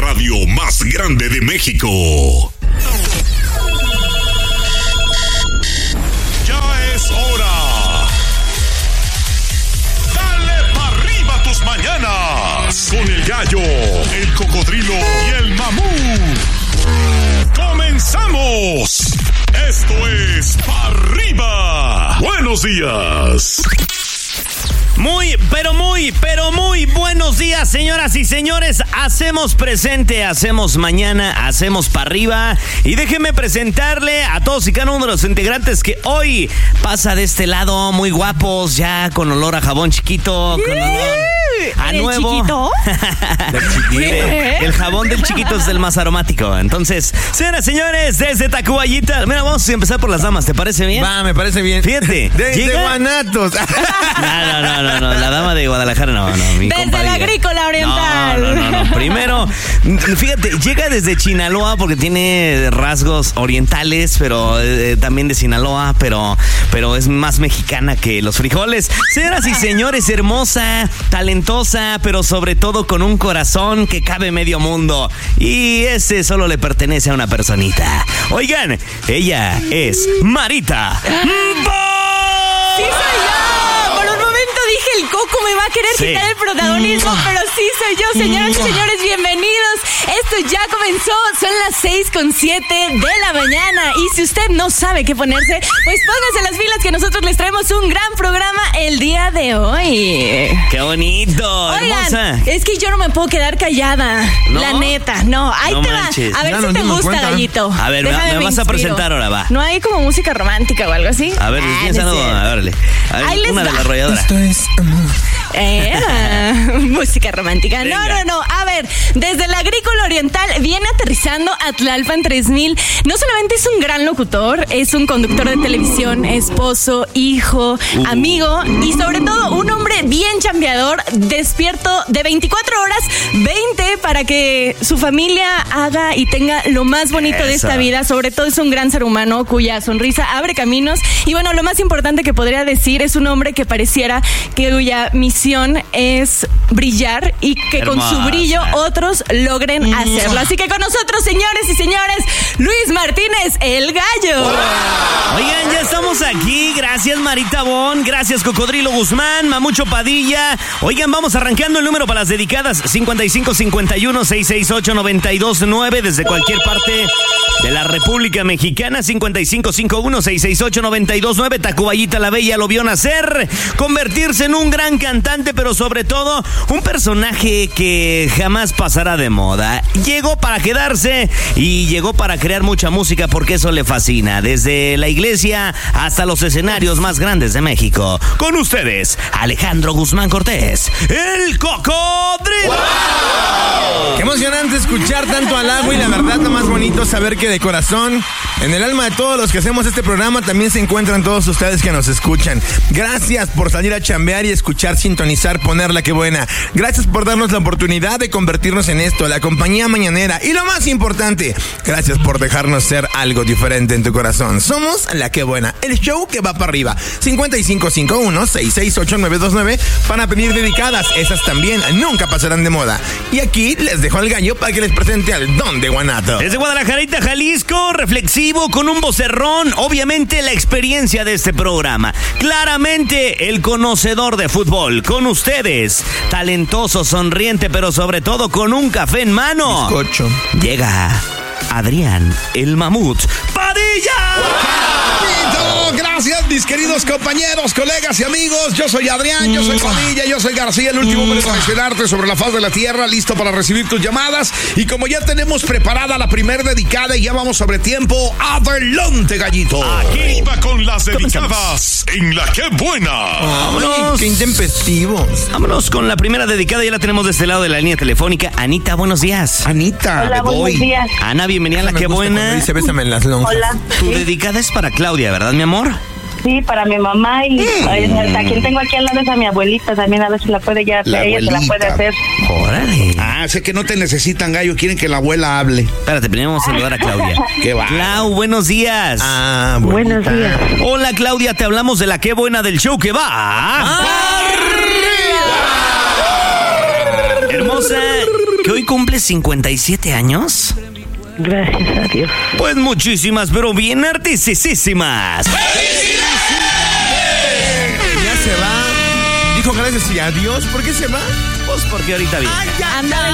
radio más grande de México. Ya es hora. Dale pa' arriba tus mañanas. Con el gallo, el cocodrilo y el mamut. ¡Comenzamos! Esto es Pa' Arriba. Buenos días. Muy buenos días, señoras y señores. Hacemos presente, hacemos mañana, hacemos para arriba. Y déjenme presentarle a todos y cada uno de los integrantes que hoy pasa de este lado, muy guapos, ya con olor a jabón chiquito, con olor a nuevo. ¿Chiquito? El jabón del chiquito es el más aromático. Entonces, señoras y señores, desde Tacubaya, mira, vamos a empezar por las damas, ¿te parece bien? Va, me parece bien. Fíjate. De Guanatos. No, la dama de Guadalajara no. Mi desde compa la diga. Agrícola Oriental. No. Primero, fíjate, llega desde Sinaloa porque tiene rasgos orientales, pero también de Sinaloa, pero es más mexicana que los frijoles. Señoras y señores, hermosa, talentosa, pero sobre todo con un corazón que cabe medio mundo. Y ese solo le pertenece a una personita. Oigan, ella es Marita ¡Sí soy yo! Por un momento dije, el Coco me va a querer quitar el protagonismo, pero sí soy yo, señoras y señores, bienvenidos. Esto ya comenzó, son las 6:07 de la mañana. Y si usted no sabe qué ponerse, pues póngase las pilas que nosotros les traemos un gran programa el día de hoy. ¡Qué bonito! Oigan, hermosa. es que yo no me puedo quedar callada, ¿No? la neta, no. Ahí No te manches. va, a ver Ya si nos te dimos gusta, cuenta. Gallito. A ver, Déjame, me vas a inspiro. presentar ahora, va. ¿No hay como música romántica o algo así? A ver, piensa, no es cierto. a ver, Ahí les una de va. la arrolladora. Esto es Música romántica. Venga. No. A ver, desde la Agrícola Oriental viene aterrizando a Tlalpan 3000. No solamente es un gran locutor, es un conductor de televisión, esposo, hijo, amigo y sobre todo un hombre bien chambeador, despierto de 24 horas, 20 para que su familia haga y tenga lo más bonito de esta Eso. vida. Sobre todo es un gran ser humano cuya sonrisa abre caminos. Y bueno, lo más importante que podría decir es un hombre que pareciera que cuya misión es brillar y que con su Hermosa. brillo otros logren hacerlo. Así que con nosotros, señores y señores, Luis Martínez, el Gallo. Oigan, ya estamos aquí. Gracias, Marita Bon. Gracias, Cocodrilo Guzmán, Mamucho Padilla. Oigan, vamos arrancando el número para las dedicadas. 5551-668-929 desde cualquier parte de la República Mexicana. 5551-668-929. Tacubayita la Bella lo vio nacer, convertirse en un gran cantante, pero sobre todo un personaje que jamás pasará de moda. Llegó para quedarse y llegó para crear mucha música porque eso le fascina. Desde la iglesia hasta los escenarios más grandes de México. Con ustedes, Alejandro Guzmán Cortés, el Cocodrilo. Qué emocionante escuchar tanto halago y la verdad lo más bonito es saber que de corazón, en el alma de todos los que hacemos este programa también se encuentran todos ustedes que nos escuchan. Gracias por salir a chambear y escuchar, sintonizar, ponerla que buena. Gracias por darnos la oportunidad de convertirnos en esto, la compañía mañanera. Y lo más importante, gracias por dejarnos ser algo diferente en tu corazón. Somos La Que Buena, el show que va para arriba. 5551-668-929 para pedir dedicadas. Esas también nunca pasarán de moda. Y aquí les dejo al Gallo para que les presente al Don de Guanato. Desde Guadalajarita, Jalisco, reflexivo, con un vocerrón, obviamente la experiencia de este programa. Claramente el conocedor de fútbol, con ustedes, talentoso, sonriente, pero sobre todo con un café en mano. Bizcocho. Llega Adrián, el mamut Padilla. Gracias, mis queridos compañeros, colegas y amigos. Yo soy Adrián, yo soy Padilla, yo soy García, el último hombre para mencionarte sobre la faz de la tierra, listo para recibir tus llamadas. Y como ya tenemos preparada la primer dedicada y ya vamos sobre tiempo, adelante, Gallito. Aquí va con las dedicadas en La Que Buena. Vámonos. Qué intempestivos. Vámonos con la primera dedicada, ya la tenemos de este lado de la línea telefónica. Anita, buenos días. Anita, Hola, buenos días. Ana, bienvenida a La Me Que gusta cuando Buena. dice bésame en las lonjas. Hola. Tu Sí, dedicada es para Claudia, ¿verdad, mi amor? sí, para mi mamá y a quien tengo aquí al lado es a mi abuelita también, a ver si la puede ya, La ella se la puede abuelita. hacer. Órale. sé que no te necesitan, Gallo, quieren que la abuela hable. Espérate, primero vamos a saludar a Claudia. Qué va. Clau, buenos días. Buenos días. Hola, Claudia, te hablamos de La Que Buena del show que va. Hermosa, que hoy cumples 57 años? Gracias a Dios. Pues muchísimas, pero bien artisísimas. Ya se va. Dijo gracias y adiós. ¿Por qué se va? Pues porque ahorita viene. Anda